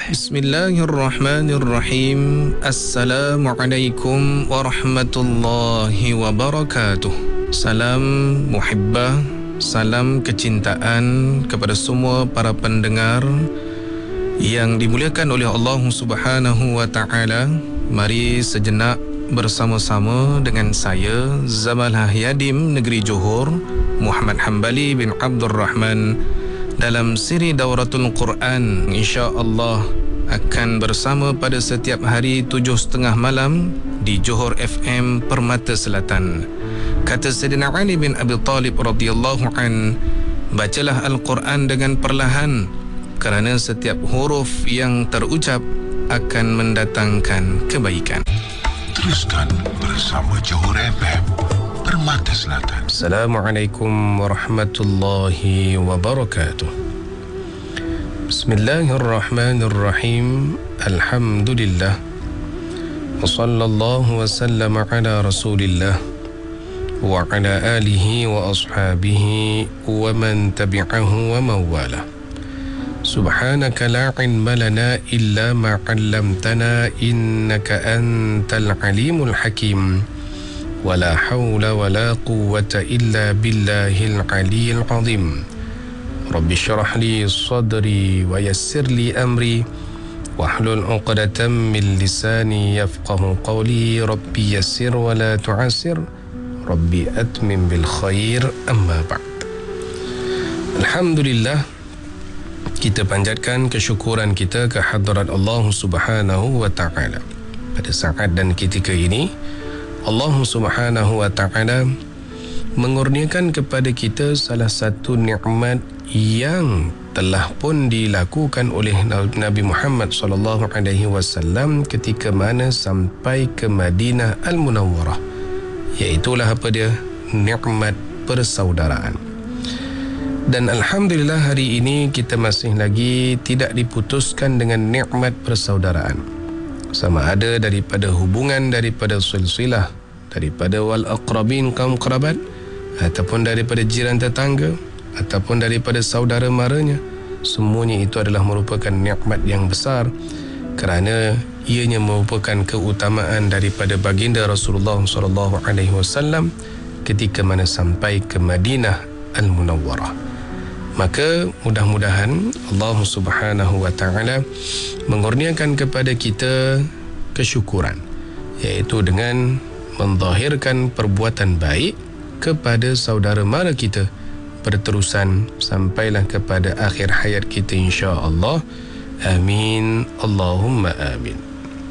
Bismillahirrahmanirrahim. Assalamualaikum warahmatullahi wabarakatuh. Salam muhibbah, salam kecintaan kepada semua para pendengar yang dimuliakan oleh Allah Subhanahu wa taala. Mari sejenak bersama-sama dengan saya Zamalah Yadim Negeri Johor, Muhammad Hambali bin Abdul Rahman, dalam siri Dauratul Quran. InsyaAllah akan bersama pada setiap hari 7.30 malam di Johor FM Permata Selatan. Kata Sayyidina Ali bin Abi Talib radhiyallahu an, bacalah Al-Quran dengan perlahan, kerana setiap huruf yang terucap akan mendatangkan kebaikan. Teruskan bersama Johor FM Permata Selatan. Assalamualaikum warahmatullahi wabarakatuh. Bismillahirrahmanirrahim. Alhamdulillah. Wa sallallahu wa sallam ala Rasulillah wa ala alihi wa ashabihi wa man tabi'ahu wa mawala. Subhanaka la ilma lana illa ma 'allamtana innaka antal alimul hakim. ولا حول ولا قوة إلا بالله العلي العظيم. رب اشرح لي صدري ويسر لي أمري واحلل عقدة من لساني يفقه قولي. ربي يسر ولا تعسر ربي أتمم بالخير. أما بعد. Alhamdulillah, kita panjatkan kesyukuran kita ke hadirat Allah Subhanahu wa taala. Pada saat dan ketika ini Allah Subhanahu wa taala mengurniakan kepada kita salah satu nikmat yang telah pun dilakukan oleh Nabi Muhammad sallallahu alaihi wasallam ketika mana sampai ke Madinah Al-Munawwarah, iaitu apa dia? Nikmat persaudaraan. Dan alhamdulillah hari ini kita masih lagi tidak diputuskan dengan nikmat persaudaraan, sama ada daripada hubungan, daripada silsilah, daripada wal aqrabin, kaum kerabat, ataupun daripada jiran tetangga, ataupun daripada saudara maranya. Semuanya itu adalah merupakan nikmat yang besar, kerana ianya merupakan keutamaan daripada baginda Rasulullah sallallahu alaihi wasallam ketika mana sampai ke Madinah Al-Munawwarah. Maka mudah-mudahan Allah Subhanahu wa taala mengurniakan kepada kita kesyukuran, iaitu dengan menzahirkan perbuatan baik kepada saudara mara kita berterusan sampailah kepada akhir hayat kita, insya-Allah. Amin. Allahumma amin.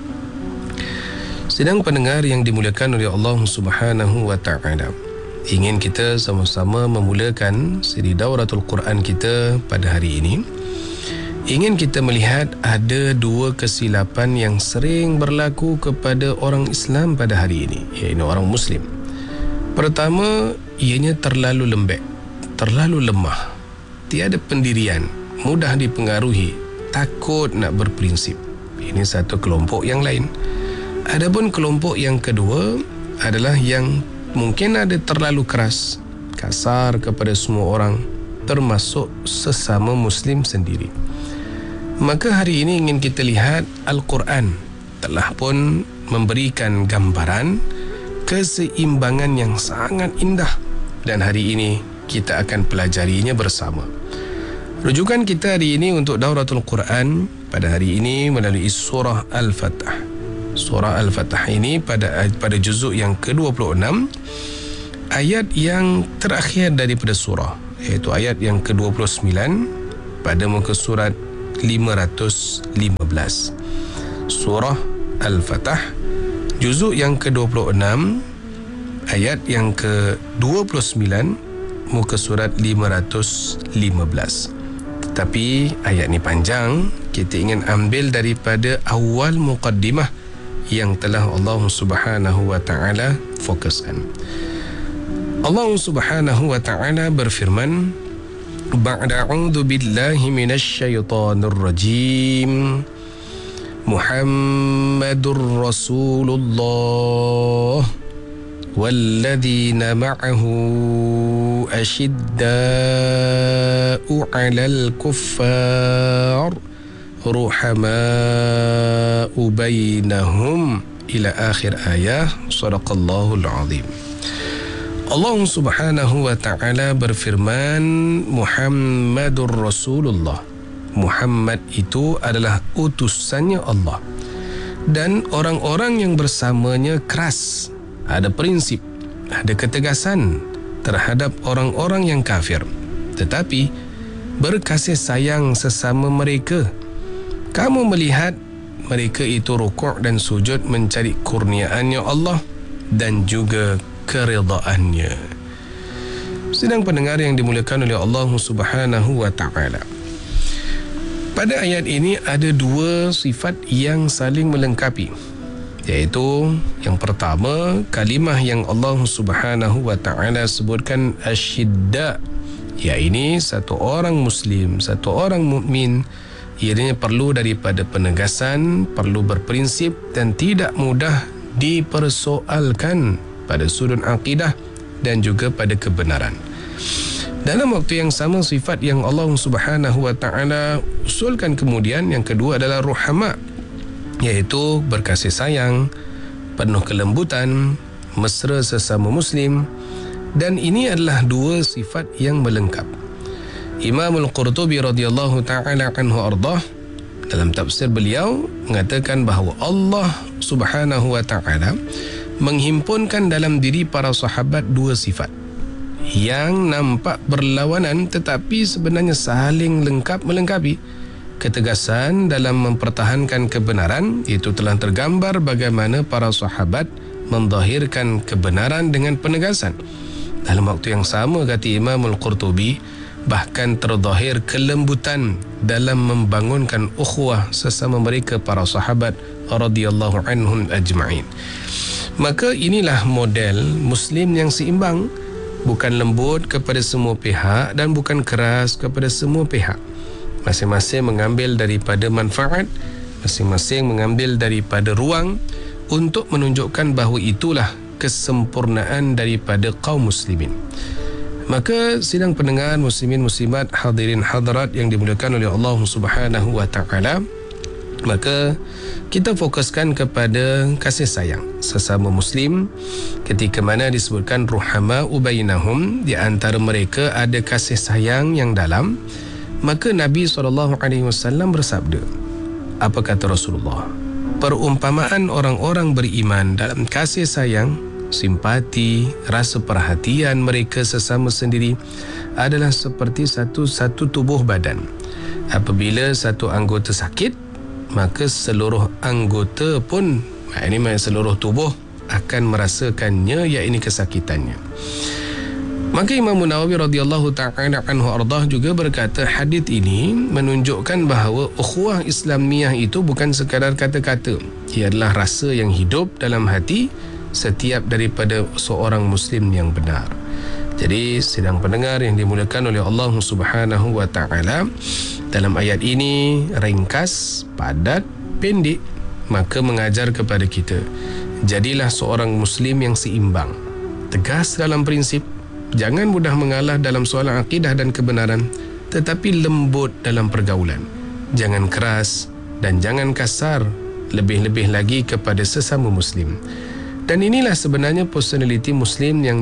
Sedang pendengar yang dimuliakan oleh Allah Subhanahu wa taala, ingin kita sama-sama memulakan siri Dauratul Quran kita pada hari ini. Ingin kita melihat ada dua kesilapan yang sering berlaku kepada orang Islam pada hari ini, iaitu orang Muslim. Pertama, ianya terlalu lembek, terlalu lemah, tiada pendirian, mudah dipengaruhi, takut nak berprinsip. Ini satu kelompok yang lain. Adapun kelompok yang kedua adalah yang mungkin ada terlalu keras, kasar kepada semua orang, termasuk sesama Muslim sendiri. Maka hari ini ingin kita lihat Al-Quran telah pun memberikan gambaran keseimbangan yang sangat indah, dan hari ini kita akan pelajarinya bersama. Rujukan kita hari ini untuk Dauratul Quran pada hari ini melalui surah Al-Fatah. Surah Al-Fatah ini pada juzuk yang ke-26, ayat yang terakhir daripada surah, iaitu ayat yang ke-29 pada muka surat 515. Surah Al-Fatah, juzuk yang ke-26, ayat yang ke-29, muka surat 515. Tetapi ayat ni panjang, kita ingin ambil daripada awal muqaddimah yang telah Allah Subhanahu wa taala fokuskan. Allah Subhanahu wa taala berfirman, ba'da a'udzu billahi minasy syaithanir rajim, Muhammadur Rasulullah walladzina ma'ahu asyidda'u 'alal kuffar ruhama'u bainahum ila akhir ayah. Sadaqallahul azim. Allah Subhanahu wa ta'ala berfirman, Muhammadur Rasulullah. Muhammad itu adalah utusannya Allah. Dan orang-orang yang bersamanya keras, ada prinsip, ada ketegasan terhadap orang-orang yang kafir, tetapi berkasih sayang sesama mereka. Kamu melihat mereka itu rukuk dan sujud mencari kurniaannya Allah dan juga keredaannya. Sedang pendengar yang dimuliakan oleh Allah Subhanahu wa ta'ala, pada ayat ini ada dua sifat yang saling melengkapi, iaitu yang pertama, kalimah yang Allah Subhanahu wa ta'ala sebutkan asyidda, iaitu satu orang muslim, satu orang mukmin, ianya perlu daripada penegasan, perlu berprinsip dan tidak mudah dipersoalkan pada sudut akidah dan juga pada kebenaran. Dalam waktu yang sama, sifat yang Allah Subhanahu wa ta'ala usulkan kemudian, yang kedua adalah ruhama, iaitu berkasih sayang, penuh kelembutan, mesra sesama muslim. Dan ini adalah dua sifat yang melengkap. Imam Al-Qurtubi radhiyallahu ta'ala anhu ardah, dalam tafsir beliau mengatakan bahawa Allah Subhanahu wa ta'ala menghimpunkan dalam diri para sahabat dua sifat yang nampak berlawanan tetapi sebenarnya saling melengkapi. Ketegasan dalam mempertahankan kebenaran, itu telah tergambar bagaimana para sahabat menzahirkan kebenaran dengan penegasan. Dalam waktu yang sama, kata Imam Al-Qurtubi, bahkan terzahir kelembutan dalam membangunkan ukhuwah sesama mereka para sahabat radhiyallahu anhum ajma'in. Maka inilah model muslim yang seimbang, bukan lembut kepada semua pihak dan bukan keras kepada semua pihak. Masing-masing mengambil daripada manfaat, masing-masing mengambil daripada ruang untuk menunjukkan bahawa itulah kesempurnaan daripada kaum muslimin. Maka sidang pendengar muslimin muslimat, hadirin hadirat yang dimuliakan oleh Allah Subhanahu wa ta'ala, maka kita fokuskan kepada kasih sayang sesama muslim, ketika mana disebutkan ruhama'u bainahum, di antara mereka ada kasih sayang yang dalam. Maka Nabi SAW bersabda, apa kata Rasulullah? Perumpamaan orang-orang beriman dalam kasih sayang, simpati, rasa perhatian mereka sesama sendiri adalah seperti satu tubuh badan. Apabila satu anggota sakit, maka seluruh anggota pun, ini seluruh tubuh akan merasakannya, iaitu kesakitannya. Maka Imam Nawawi radhiyallahu ta'ala anhu ardah juga berkata, hadis ini menunjukkan bahawa ukhuwah Islamiyah itu bukan sekadar kata-kata, ia adalah rasa yang hidup dalam hati setiap daripada seorang muslim yang benar. Jadi sidang pendengar yang dimuliakan oleh Allah Subhanahu wa ta'ala, dalam ayat ini ringkas, padat, pendek, maka mengajar kepada kita, jadilah seorang muslim yang seimbang, tegas dalam prinsip, jangan mudah mengalah dalam soalan akidah dan kebenaran, tetapi lembut dalam pergaulan, jangan keras dan jangan kasar, lebih-lebih lagi kepada sesama muslim. Dan inilah sebenarnya personality muslim yang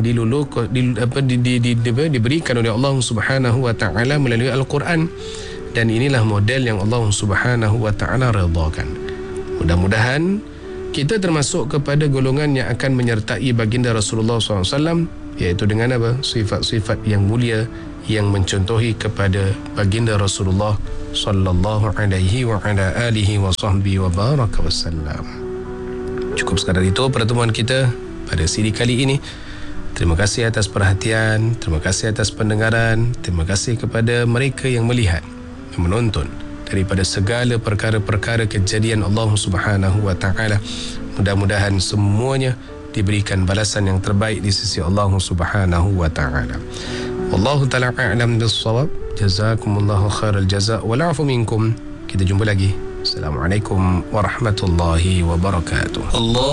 diberikan oleh Allah Subhanahu wa ta'ala melalui Al-Quran. Dan inilah model yang Allah Subhanahu wa ta'ala redhakan. Mudah-mudahan kita termasuk kepada golongan yang akan menyertai baginda Rasulullah SAW, iaitu dengan apa? Sifat-sifat yang mulia yang mencontohi kepada baginda Rasulullah sallallahu alaihi wa ala alihi wa sahbihi wa baraka wasallam. Cukup sekadar itu pertemuan kita pada siri kali ini. Terima kasih atas perhatian, terima kasih atas pendengaran, terima kasih kepada mereka yang melihat, yang menonton daripada segala perkara-perkara kejadian Allah Subhanahu wa ta'ala. Mudah-mudahan semuanya diberikan balasan yang terbaik di sisi Allah Subhanahu wa ta'ala. Wallahu ta'ala a'lam bis-shawab. Jazakumullahu khairal jazaa wal 'afu minkum. Kita jumpa lagi. Assalamualaikum warahmatullahi wabarakatuh. Allah